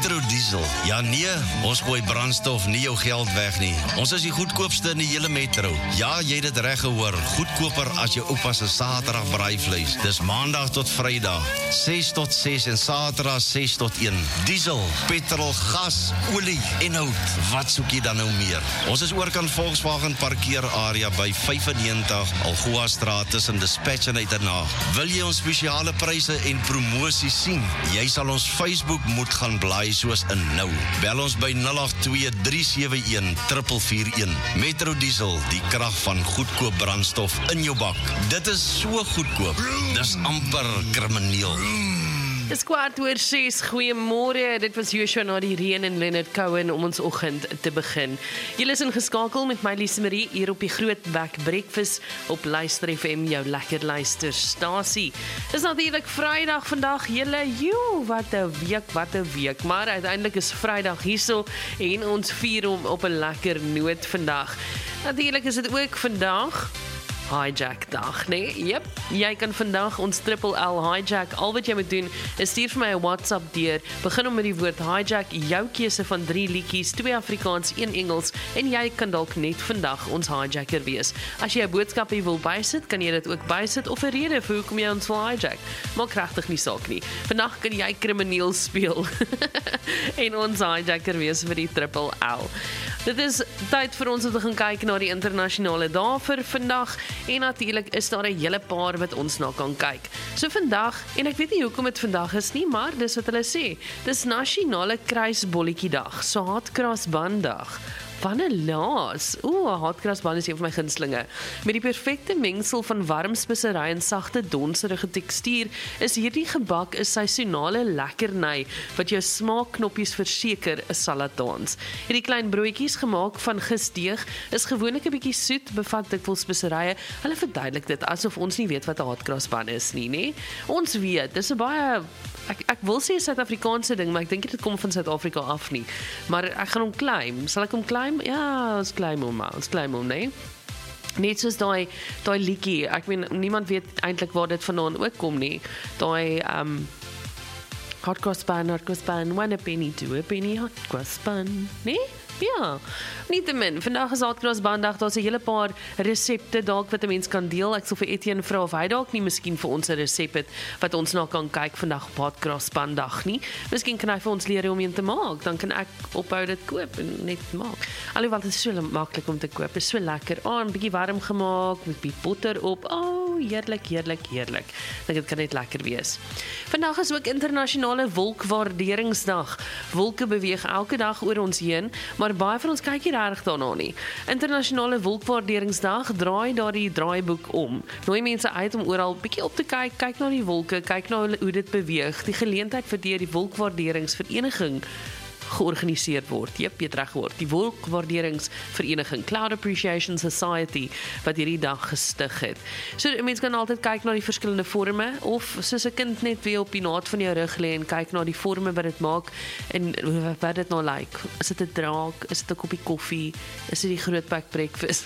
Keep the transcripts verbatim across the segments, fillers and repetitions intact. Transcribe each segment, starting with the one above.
Metro Diesel. Ja nee, ons gooi brandstof nie jou geld weg nie. Ons is die goedkoopste in die hele metro. Ja, jy het dit reg gehoor. Goedkoper as jou oupa se Saterdag braaivleis. Dis Maandag tot Vrydag, ses tot ses en Saterdag ses tot een. Diesel, petrol, gas, olie en hout. Wat soek jy dan nou meer? Ons is oorkant Volkswagen parkeerarea by vyfennegentig Algoa Straat tussen Dispatch en Uitenhaag. Wil jy ons spesiale pryse en promosies sien? Jy sal ons Facebook moet gaan blaai soos in nou. Bel ons by nul agt twee drie sewe een vier vier een. Metro Diesel, die krag van goedkoop brandstof in jou bak. Dit is so goedkoop. Dis amper krimineel. Dis kwart oor ses, goeiemôre, dit was Joshua na die reën en Leonard Cohen om ons oggend te begin. Julle is ingeskakel met my Lise Marie hier op die Groot Bek Breakfast op Luister F M, jou lekker luisterstasie. Dis natuurlik Vrydag vandag, julle, joe, wat 'n week, wat 'n week, maar uiteindelik is Vrydag hierso en ons vier hom op 'n lekker noot vandag. Natuurlik is dit ook vandag Hijack dag, nee? Jep, jy kan vandag ons triple L hijack. Al wat jy moet doen is stuur vir my 'n WhatsApp deur. Begin om met die woord hijack, jou keuse van drie liedjies, twee Afrikaans, een Engels en jy kan dalk net vandag ons hijacker wees. As jy 'n boodskap hier wil bysit, kan jy dit ook bysit of 'n rede vir hoekom jy ons wil hijack. Maak regtig nie saak nie. Vandag kan jy krimineel speel en ons hijacker wees vir die triple L. Dit is tyd vir ons om te gaan kyk na die internasionale dae vir vandag. En natuurlik is daar 'n hele paar wat ons na kan kyk. So vandag, en ek weet nie hoekom dit vandag is nie, maar dis wat hulle sê. Dis nasionale kruisbolletjiedag, saadkrasbandag. Wanneer laas? Oeh, hartkrasband is een van my gunstelinge. Met die perfekte mengsel van warm spesery en sagte donserige tekstuur is hierdie gebak 'n seisonale lekkerny wat jou smaakknoppies verseker 'n salatans. Hierdie klein broodjies gemaak van gisdeeg is gewoonlik 'n bietjie soet, bevat dikwels speserye. Hulle verduidelik dit asof ons nie weet wat 'n hartkrasband is nie, nê? Ons weet, dis 'n baie Ek, ek wil sê Suid-Afrikaanse ding, maar ek dink dit kom van Suid-Afrika af nie. Maar ek gaan hom claim. Sal ek hom claim? Ja, ons claim hom maar. Ons claim hom, nee. Net soos daai daai liedjie. Ek meen niemand weet eintlik waar dit vandaan ook kom nie. Daai um hartkrasband, hartkrasband, one a penny, two a penny, hartkrasband, nee? Ja, nietemin, vandag is Hartkrasbanddag, daar's 'n hele paar resepte dalk wat 'n mens kan deel. Ek sal vir Etienne vra of hy dalk nie miskien vir ons 'n resep het wat ons na kan kyk vandag op Hartkrasbanddag nie. Miskien kan hy vir ons leer hoe om een te maak, dan kan ek ophou dit koop en net maak. Alhoewel dit is so maklik om te koop, is so lekker. Ah, 'n bietjie warm gemaak met bietjie botter op. Oh, heerlik, heerlik, heerlik. Dink dit kan net lekker wees. Vandag is ook internasionale wolkwaarderingsdag. Wolke beweeg elke dag oor ons heen, maar baie van ons kyk nie regtig daarna nie. Internasionale wolkwaarderingsdag draai daardie draaiboek om. Nooi mense uit om oral bietjie op te kyk, kyk na die wolke, kyk na hoe dit beweeg. Die geleentheid vir deur die wolkwaarderingsvereniging georganiseer word. Jep, jy het reg gehoor. Die wolkwaarderingsvereniging, Cloud Appreciation Society, wat hierdie dag gestig het. So mense kan altyd kyk na die verskillende vorme, of soos 'n kind net weer op die naad van jou rug lê en kyk na die vorme wat dit maak en wat dit nou lyk. Is dit 'n draak? Is dit 'n koppie koffie? Is dit die Groot Bek Breakfast?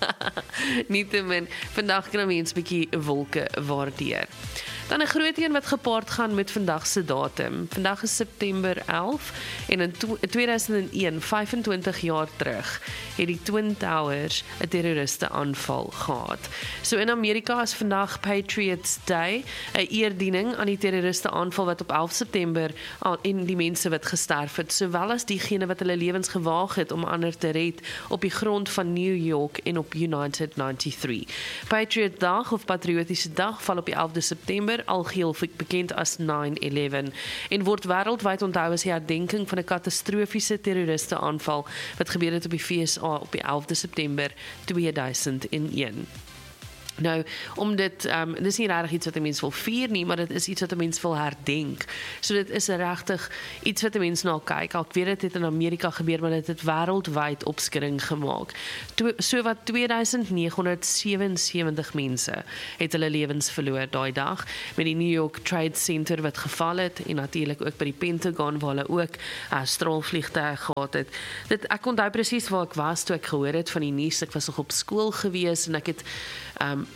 Nietemin, vandag kan mense 'n bietjie wolke waardeer. Dan 'n groot een wat gepaard gaan met vandag se datum. Vandag is September elf en in tweeduisend een, vyfentwintig jaar terug, het die Twin Towers 'n terroriste aanval gehad. So in Amerika is vandag Patriots Day, 'n eerbediening aan die terroriste aanval wat op elf September en die mense wat gesterf het, sowel as diegene wat hulle lewens gewaag het om ander te red op die grond van New York en op United ninety-three. Patriot Dag of Patriotiese Dag val op die elfde September, algeheel bekend as nine eleven, en word wêreldwyd onthou as die herdenking van 'n katastrofiese terroriste aanval wat gebeur het op die V S A op die elfde September tweeduisend een. Nou, om dit, um, dit is nie regtig iets wat 'n mens wil vier nie, maar dit is iets wat 'n mens wil herdenk. So dit is regtig iets wat 'n mens na kyk. Ek weet dit het in Amerika gebeur, maar dit het wêreldwyd opskudding gemaak. To, so wat twee duisend negenhonderd sewensewentig mense het hulle lewens verloor daai dag, met die New York Trade Center wat geval het, en natuurlik ook by die Pentagon waar hulle ook uh, straalvliegtuie gehad het. Dit, ek onthou presies waar ek was toe ek gehoor het van die nuus. Ek was nog op skool gewees en ek het um,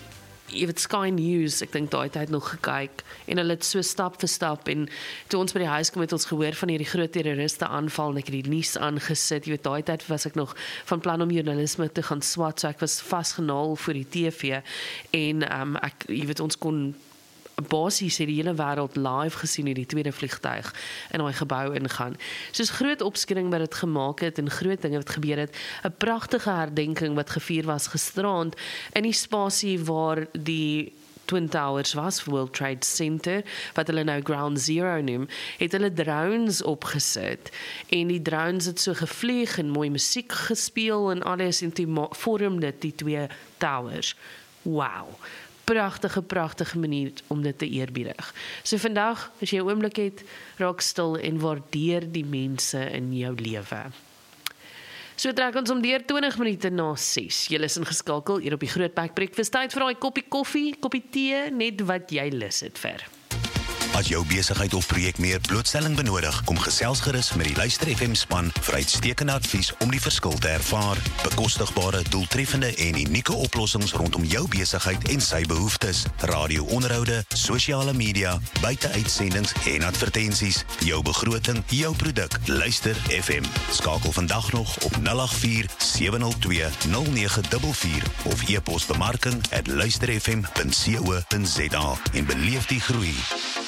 jy weet Sky News, ek dink daai tyd nog gekyk en hulle het so stap vir stap en toe ons by die huis kom het ons gehoor van hierdie groot terroriste aanval en ek het die nuus aangesit. Jy weet daai tyd was ek nog van plan om journalisme te gaan swat, so ek was vasgenaal voor die T V en um, ek jy weet ons kon basies het die hele wêreld live gesien hoe die tweede vliegtuig in daai gebou ingaan. Soos groot opskudding wat dit gemaak het en groot dinge wat gebeur het, 'n pragtige herdenking wat gevier was gisteraand in die spasie waar die Twin Towers was, World Trade Center, wat hulle nou Ground Zero noem, het hulle drones opgesit en die drones het so gevlieg en mooi musiek gespeel en alles en toe vorm dit die twee towers. Wow. Pragtige, pragtige manier om dit te eerbiedig. So vandag, as jy 'n oomblik het, raak stil en waardeer die mense in jou lewe. So trek ons om deur twintig minute na ses. Jy is ingeskakel hier op die Grootbek Breakfast. Tyd vir daai koppie koffie, koppie tee, net wat jy lus het vir. As jou besigheid of projek meer blootstelling benodig, kom gesels gerus met die Luister F M span vir uitstekende advies om die verskil te ervaar. Bekostigbare, doeltreffende en unieke oplossings rondom jou besigheid en sy behoeftes. Radio-onderhoude, sosiale media, buite-uitsendings en advertensies. Jou begroting, jou produk. Luister F M. Skakel vandag nog op nul agt vier sewe nul twee nul nege vier vier of e-pos bemarking at luister f m punt co punt za en beleef die groei.